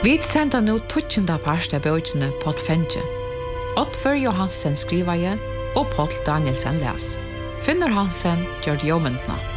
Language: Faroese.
Vi sender nå 12. part av bøkene på Fenge. Oddfør Johansen skriver jeg, og Paul Danielsen les. Finnur Hansen gjør det jobbentene.